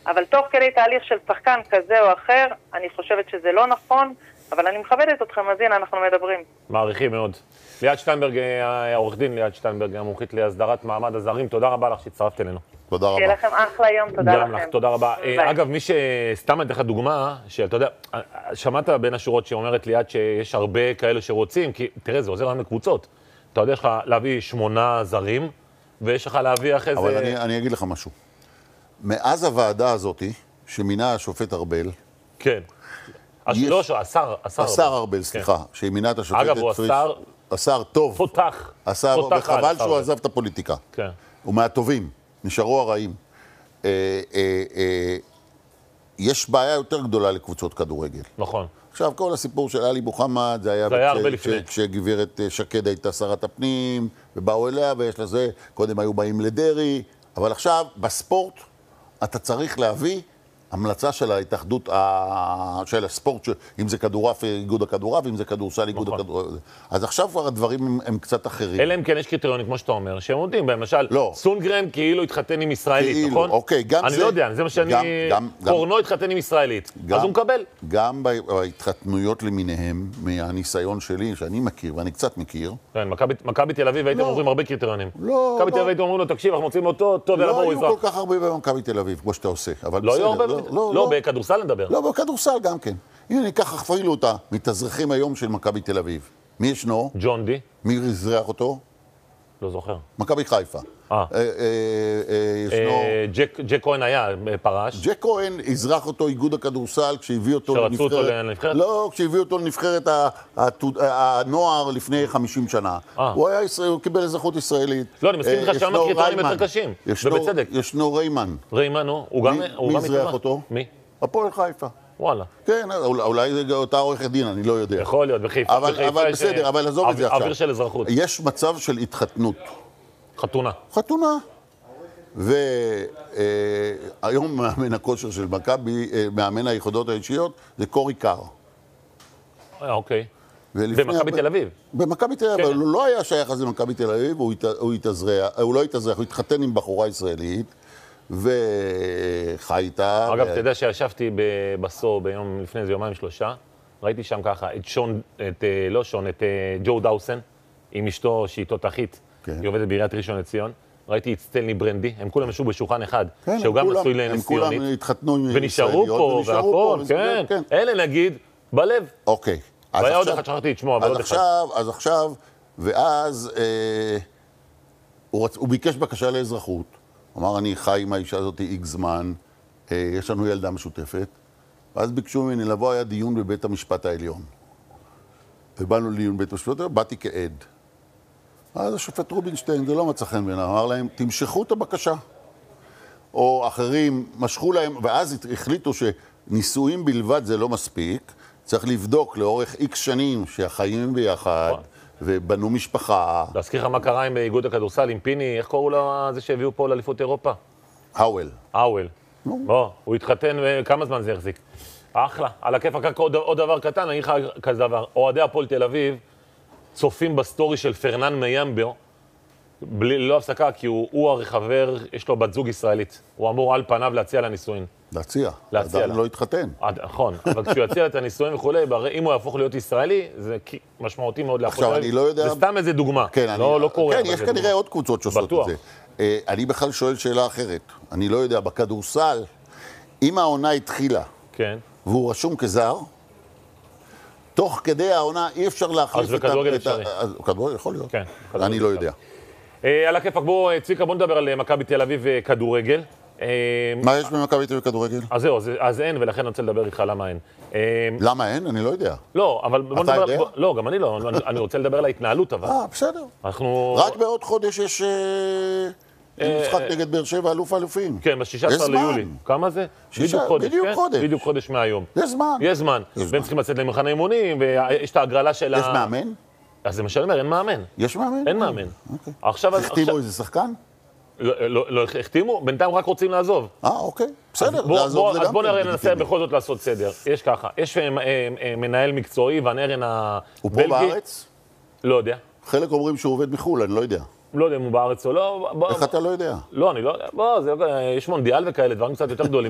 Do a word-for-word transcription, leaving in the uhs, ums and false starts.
אבל תוך כדי תהליך של שחקן כזה או אחר, אני חושבת שזה לא נכון, אבל אני מכבדת אתכם, אז הנה, אנחנו מדברים. מעריכים מאוד. ליאת שטיינברג, העורך דין ליאת שטיינברג, המומחית להסדרת מעמד הזרים, תודה רבה לך שהצטרפת אלינו. תודה רבה. שיהיה לכם אחלה יום, תודה לכם. גם לך, תודה רבה. אגב, מי שסתם אתן לך דוגמה, שאתה יודע, שמעת בין השורות שאומרת ליאת שיש הרבה כאלה שרוצים, כי תראה, זה עוזר לנו לקבוצות. אתה יודע, יש לך להביא שמונה זרים, ויש לך להביא אחרי זה... אבל אני, אני אגיד לך משהו. מאז הוועדה הזאת, שמינה השופט ארבל... כן. יש... לא, השר, השר. השר ארבל, סליחה, כן. שמינה את השופטת אגב, הוא השר... השר טוב. פותח. השר, וחבל שהוא עזב את הפוליטיקה. כן. הוא מהטובים, נשארו הרעים. אה, אה, אה, יש בעיה יותר גדולה לקבוצות כדורגל. נכון. עכשיו, כל הסיפור של אלי מוחמד, זה היה, זה היה הרבה לפני. כשגברת שקד הייתה שרת הפנים, ובאו אליה, ויש לזה, קודם היו באים לדרי, אבל עכשיו, בספורט, אתה צריך להביא המלצה של ההתאחדות, של הספורט, אם זה כדורעף, איגוד הכדורעף, אם זה כדורסל, איגוד הכדורעף. אז עכשיו כבר הדברים הם קצת אחרים. אלא אם כן יש קריטריונים, כמו שאתה אומר, שהם עומדים בהם. למשל, סונגרן כאילו התחתן עם ישראלית, נכון? אוקיי, גם זה... אני לא יודע, זה מה שאני... קורנו התחתן עם ישראלית, אז הוא מקבל. גם בהתחתנויות למיניהם, מהניסיון שלי, שאני מכיר, ואני קצת מכיר. כן, מכבי תל אביב, הייתם אומרים הרבה קריטריונים. לא, מכבי תל אביב, הייתם אומרים לו, תקשיב, אנחנו מוצאים אותו, טוב, יאללה, בואו, לא היו כל כך הרבה במכבי תל אביב, כמו שאתה עושה. לא היו הרבה? לא, בכדורסל נדבר. לא, בכדורסל גם כן. הנה, ניקח אפילו אותה, מתאזרחים היום של מכבי תל אביב. מי ישנו? ג'ון די. מי יזרח אותו? לא זוכר. מכבי חיפה. אה. ישנו... ג'ק כהן היה פרש. ג'ק כהן יזרח אותו איגוד הכדורסל כשהביא אותו לנבחרת... שרצו אותו לנבחרת? לא, כשהביא אותו לנבחרת הנוער לפני חמישים שנה. הוא היה ישראל, הוא קיבל אזרחות ישראלית. לא, אני מסכים איתך שם קריטריונים יותר קשים. ובצדק. ישנו ריימן. ריימן, הוא גם... מי יזרח אותו? מי? הפועל חיפה. וואלה. כן, אולי זה אותה עורכת דין, אני לא יודע. יכול להיות, בחיפה. אבל בסדר, אבל עזוב את זה עכשיו. אוויר של אזרחות. יש מצב של התחתנות. חתונה. חתונה. והיום מאמן הכושר של מכבי, מאמן היחידות האישיות, זה קורי קאר. אוקיי. במכבי תל אביב. במכבי תל אביב, אבל הוא לא היה שייך אז למכבי תל אביב, הוא התאזרח, הוא לא התאזרח, הוא התחתן עם בחורה ישראלית. וחי איתה. אגב, אתה יודע שישבתי בסו ביום לפני איזה יומיים שלושה, ראיתי שם ככה את שון, את, לא שון, את ג'ו דאוסן, עם אשתו שהיא תותחית, היא עובדת בעיריית ראשון לציון. ראיתי את סטנלי ברנדי, הם כולם ישבו בשולחן אחד, שהוא גם נשוי לנסיונית. הם כולם התחתנו עם ונשארו פה, והכל, כן. אלה נגיד, בלב. אוקיי. והיה עוד אחד שכחתי את שמו, אבל עוד אחד. אז עכשיו, ואז הוא ביקש בקשה לאזרחות. אמר, אני חי עם האישה הזאת איקס זמן, יש לנו ילדה משותפת, ואז ביקשו ממני לבוא, היה דיון בבית המשפט העליון. ובאנו לדיון בבית המשפט העליון, באתי כעד. אז השופט רובינשטיין, זה לא מצא חן בעיניו, אמר להם, תמשכו את הבקשה. או אחרים משכו להם, ואז החליטו שנישואים בלבד זה לא מספיק, צריך לבדוק לאורך איקס שנים שהחיים ביחד, ובנו משפחה. להזכיר לך מה קרה עם איגוד הכדורסל, עם פיני, איך קוראו לו זה שהביאו פה לאליפות אירופה? האוול. האוול. בוא, הוא התחתן וכמה זמן זה החזיק? אחלה. על הכיף, רק עוד דבר קטן, אני אגיד לך כזה דבר. אוהדי הפועל תל אביב צופים בסטורי של פרנן מיימבר, ללא הפסקה, כי הוא הרי חבר, יש לו בת זוג ישראלית. הוא אמור על פניו להציע לנישואין. להציע. להציע לה. אדם לא התחתן. נכון, אבל כשהוא יציע את הנישואין וכו', אם הוא יהפוך להיות ישראלי, זה משמעותי מאוד להפוך. עכשיו, אני לא יודע... זה סתם איזה דוגמה. כן, לא, לא קורה. כן, יש כנראה עוד קבוצות שעושות את זה. אני בכלל שואל שאלה אחרת. אני לא יודע, בכדורסל, אם העונה התחילה, כן. והוא רשום כזר, תוך כדי העונה אי אפשר להחליף את... אז בכדורגל אפשרי. כדורגל יכול להיות. כן. אני לא יודע. על הכיפק, בוא, צביקה, בוא נדבר על מכבי תל אביב כדורגל. מה יש במכבי תל אביב כדורגל? אז זהו, אז אין, ולכן אני רוצה לדבר איתך למה אין. למה אין? אני לא יודע. לא, אבל בוא נדבר... אתה יודע? לא, גם אני לא. אני רוצה לדבר על ההתנהלות, אבל. אה, בסדר. אנחנו... רק בעוד חודש יש... משחק נגד באר שבע, אלוף אלופים. כן, ב-שישה עשר ליולי. כמה זה? בדיוק חודש. בדיוק חודש. בדיוק חודש מהיום. יש זמן. יש זמן. והם צריכים לצאת למחנה אימונים, ויש את ההגרלה של ה... יש מאמן? אז זה מה שאני אומר, אין מאמן. יש מאמן? אין מאמן. עכשיו... החתימו איזה שחקן? לא החתימו, בינתיים רק רוצים לעזוב. אה, אוקיי. בסדר. אז בוא נראה, ננסה בכל זאת לעשות סדר. יש ככה, יש מנהל מקצועי, ון ארן הבלגי. הוא פה בארץ? לא יודע. חלק אומרים שהוא עובד מחול, אני לא יודע. לא יודע אם הוא בארץ או לא. איך אתה לא יודע? לא, אני לא יודע. בוא, יש מונדיאל וכאלה, דברים קצת יותר גדולים.